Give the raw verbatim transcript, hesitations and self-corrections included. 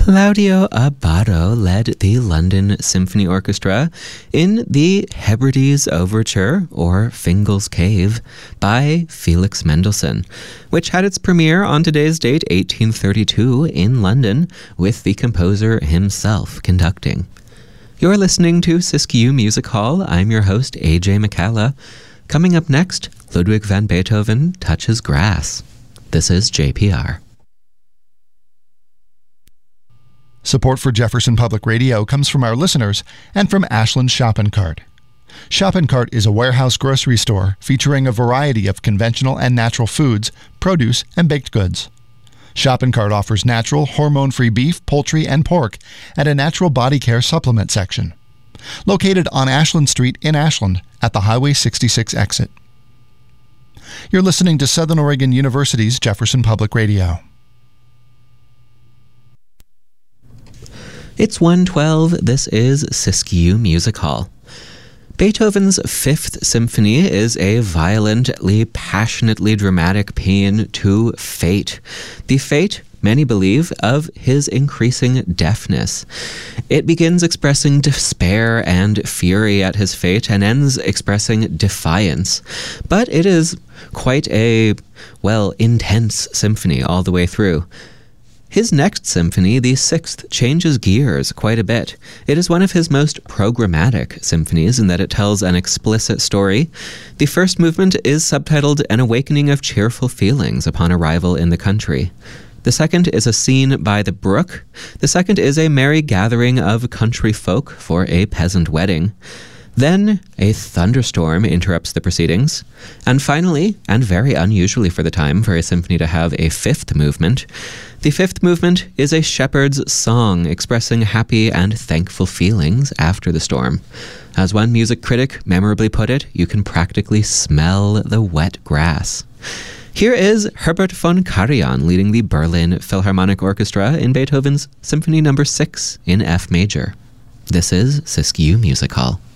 Claudio Abbado led the London Symphony Orchestra in the Hebrides Overture, or Fingal's Cave, by Felix Mendelssohn, which had its premiere on today's date, eighteen thirty-two, in London, with the composer himself conducting. You're listening to Siskiyou Music Hall. I'm your host, A J McCalla. Coming up next, Ludwig van Beethoven touches grass. This is J P R. Support for Jefferson Public Radio comes from our listeners and from Ashland Shopping Cart. Shopping Cart is a warehouse grocery store featuring a variety of conventional and natural foods, produce, and baked goods. Shopping Cart offers natural, hormone-free beef, poultry, and pork and a natural body care supplement section. Located on Ashland Street in Ashland at the Highway sixty-six exit. You're listening to Southern Oregon University's Jefferson Public Radio. It's one twelve. This is Siskiyou Music Hall. Beethoven's Fifth Symphony is a violently, passionately dramatic paean to fate. The fate, many believe, of his increasing deafness. It begins expressing despair and fury at his fate and ends expressing defiance. But it is quite a, well, intense symphony all the way through. His next symphony, the Sixth, changes gears quite a bit. It is one of his most programmatic symphonies in that it tells an explicit story. The first movement is subtitled An Awakening of Cheerful Feelings Upon Arrival in the Country. The second is a scene by the brook. The second is a merry gathering of country folk for a peasant wedding. Then, a thunderstorm interrupts the proceedings. And finally, and very unusually for the time for a symphony to have a fifth movement, the fifth movement is a shepherd's song expressing happy and thankful feelings after the storm. As one music critic memorably put it, you can practically smell the wet grass. Here is Herbert von Karajan leading the Berlin Philharmonic Orchestra in Beethoven's Symphony Number six in F major. This is Siskiyou Music Hall.